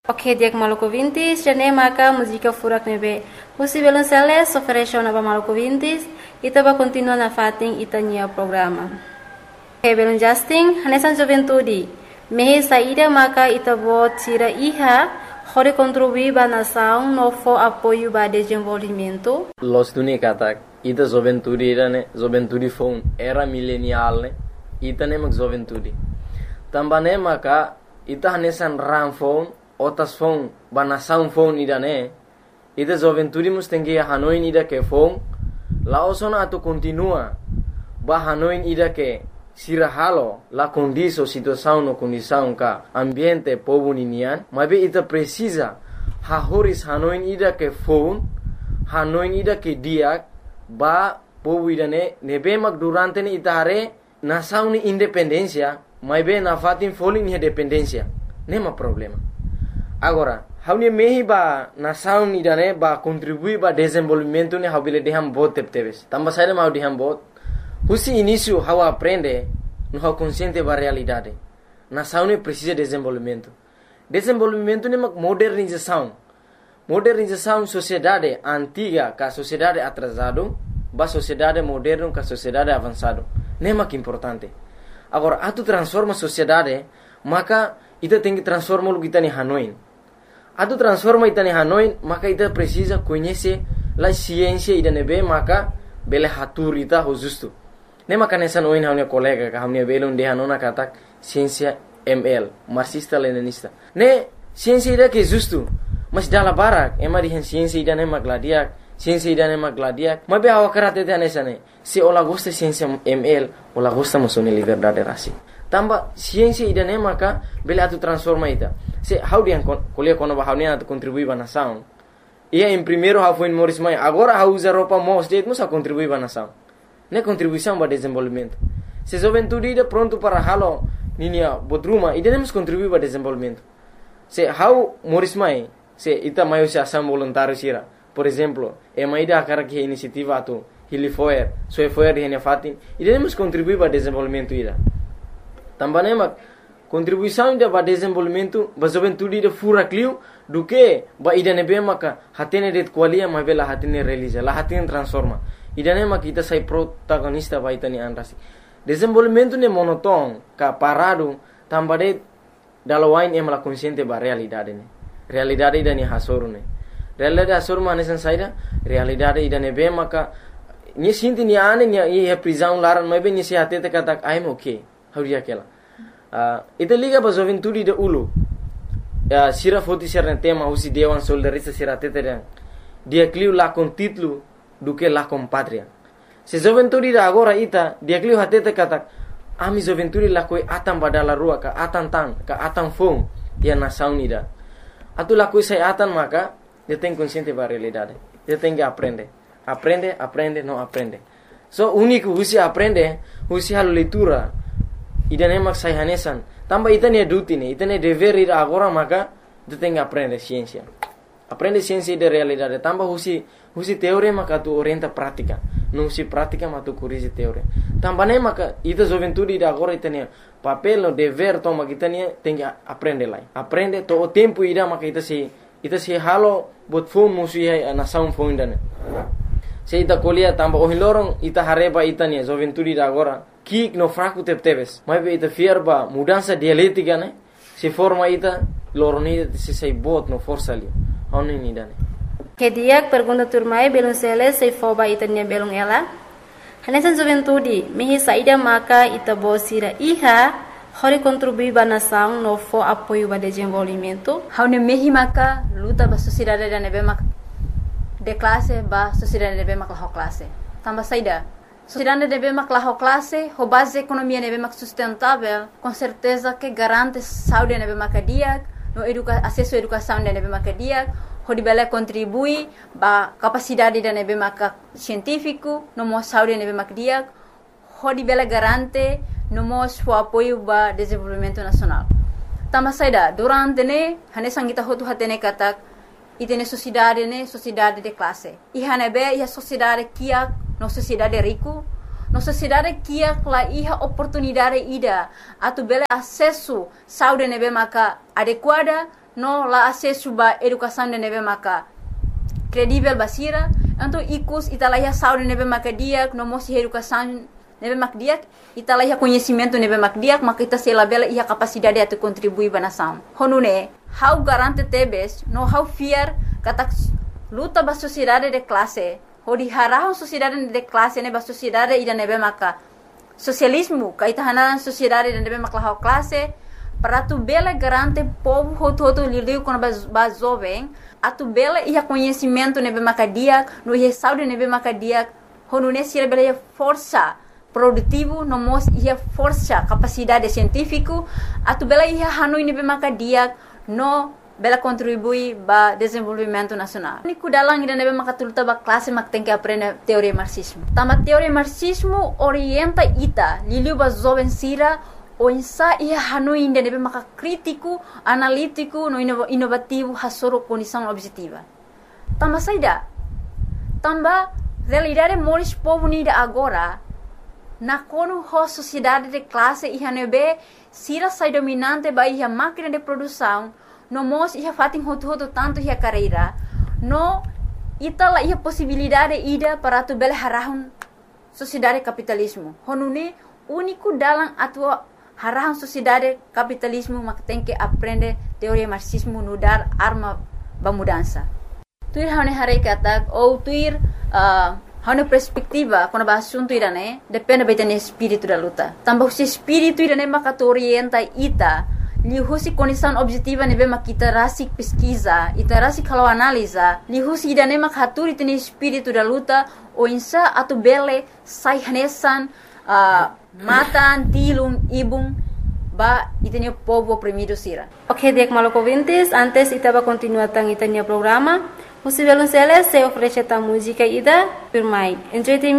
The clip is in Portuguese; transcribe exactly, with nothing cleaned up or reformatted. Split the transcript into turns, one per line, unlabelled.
Ok, dia ke Maluku Vintis, jane maka música furak nebe. Usi belonceles oferece na Maluku Vintis, ita ba continua na fating ita nia programa. Ok, belon Justin, hanesan juventude. Mehe saída maka ita bo tira iha, hore contribuir ba nação no fo apoio ba desenvolvimento.
Los tuni katak, ita juventude ira ne, juventude fon era milenial ne, ita ne mak juventude. Tambane maka ita hanesan ram fon otas fon banação fon ida ne ida juventude mus tengi hanoin ida ke fon la osona atu continua ba hanoin ida ke sirahalo la condiso situação no condição ka ambiente povo ninian mabe ita precisa ha horis hanoin ida ke fon hanoin ida ke dia ba povo ida ne nebe mak durante ni ita hare nação ni independencia mabe na fatin folin ni dependencia nema problema. Agora, haunia mehi ba nação ni dane ba contribui ba desenvolvimento ni habile deham bot tepteves. Tamba saída mau deham bot. Husi início hau aprende no hau consciente ba realidade. Nação ni precisa desenvolvimento. Desenvolvimento ni mak modernização. Modernização sociedade antiga ka sociedade atrasado ba sociedade moderno ka sociedade avançado. Nema que importante. Agora, atu transforma sociedade, maka ita tem que transformar o que está em Hanoi. Atu transforma ita em Hanoi, maka ita precisa conhecer a ciência ida nebe, maka bele hatur ita ho justo. Ne maka nessa noin haunia colega ka haunia bele unde hanona katak ciência M L, marxista leninista. Ne ciência ida que justo, mas dala barak, ema di ciência ida ne magladiak, ciência ida ne magladiak. Mabe awa karate te nessa ne. Se ola gosta ciência M L, ola gosta musone liberdade rasi. Tamba ciência ida ne maka bele atu transforma ita. Se how dia kuliah kono ba haunia atu contribui ba nação. Ia em primeiro how foi Morris Mai, agora how usa roupa mo state musa contribui ba nação. Ne contribuição ba desenvolvimento. Se juventude ida pronto para halo ninia bodruma ida nemos contribui ba desenvolvimento. Se how Morris Mai, se ita maio se ação voluntário sira. Por exemplo, e maida akara que iniciativa atu Hilifoer, Soefoer di hene fatin, ida nemos contribui ba desenvolvimento ida. Também mak contribuição ida ba desenvolvimento ba juventude ida fura clio do que ba ida nebe maka hatene det qualia ma bela hatene realiza la hatene transforma ida ne mak kita sai protagonista ba itani anrasi desenvolvimento ne monoton ka parado tambade dalawain em la consciente ba realidade ne realidade ida ni hasoru ne realidade hasoru manesan saida realidade ida nebe maka ni sinti ni ane ni e prisão laran ma be ni se hatete katak I'm okay hauria kela uh, ita liga ba juventude de ulu uh, sira foti sira tema usi dewan soldarista sira teteren dia clio la con título do que la com patria se juventude da agora ita dia clio hatete katak ami juventude la koi atam badala rua ka atan tan ka atan fong dia nação nida atu la koi sai atan maka dia tem consciente ba realidade dia tem que aprender aprende aprende não aprende so único usi aprende usi halo leitura ida nemak sai hanesan tamba ita ne duty ne ita ne dever ida agora maka tu tem que aprender ciência aprende ciência de realidade tamba husi husi teoria maka tu orienta prática não se prática mas tu corrige teoria tamba ne maka ita juventude ida agora ita ne papel no dever toma kita ne tem que aprender lá aprende to o tempo ida maka ita se ita se halo bot phone musi hai nação phone dane se ita colia tamba o hilorong ita hareba ita ne juventude ida agora kik no fraco tepteves mas be ita fierba mudança dialética né se forma ita loroni se sei bot no força ali oni ni dane
que dia pergunta turmai belum sele sei foba ita ne belum ela hanesan juventude mehi saída maka ita bosira iha hori contribuir ba nação no fo apoio ba desenvolvimento
haune mehi maka luta ba sociedade da nebe maka de classe ba sociedade nebe maka ho classe tamba saída sociedade nebe maka ho classe ho base economia nebe maka sustentável com certeza que garante saúde nebe maka dia no educa acesso à educação nebe maka dia ho dibela contribui ba capacidade da nebe maka científico no mo saúde nebe maka dia ho dibela garante no mo o apoio ba desenvolvimento nacional tamba saída durante ne hane sangita ho tu hatene katak itene sociedade ne sociedade de classe e hanebe ia sociedade kia no sociedade rico no sociedade kia la iha oportunidade ida atu bele acesso saúde nebe maka adequada no la acesso ba educação de nebe maka credível basira, então icus italaiha saúde nebe maka dia, no mosi educação nebe maka dia, italaiha conhecimento nebe maka dia, maka ita sela bela ia capacidade de contribuir ba nação. Honune, how garante tebes, no how fear kata luta ba sociedade de classe, hodi harahon sociedade de classe ne ba sociedade ida nebe maka socialismo, kaita hanan sociedade de nebe maka how classe, para tu bela garante povo hoto hoto lidiu com ba jovem, a tu bela ia conhecimento nebe maka dia, no ia saúde nebe maka dia, honune sira bela ia força produtivo, no mos ia força capacidade científico, a tu bela ia hanui nebe maka dia, no bela contribui ba desenvolvimento nacional. Niku dalang ida nebe maka tulta ba classe mak tem que aprender teoria marxismo. Tama teoria marxismo orienta ita liliu ba jovem sira o insa ia hanui ida nebe maka crítico, analítico, no inovativo hasoro condição objetiva. Tama saida. Tamba realidade moris povo nida agora na kono ho sociedade de classe ia nebe sira sai dominante ba ia máquina de produção no mos ia fatin hotu hotu tanto ia carreira no ita la ia possibilidade ida para tu bel harahun sociedade capitalismo honune único dalam atua harahun sociedade capitalismo mak tem que aprender teoria marxismo no dar arma ba mudança tuir hane hare kata ou tuir uh, hane perspectiva quando ba assunto irane depende betene espírito da luta tambah se espírito irane maka orienta ita lihusi condição objetiva nebe makita rasik pesquisa ita rasik kalau analisa lihusi idane mak haturi tene espírito da luta o insa atu bele sai hanesan uh, matan tilum ibung ba itene povo oprimido sira.
Ok, dek maloko vintes, antes itaba continua tang itania programa. Musivelun sele se oferece ta música ida, firmai. Enjoy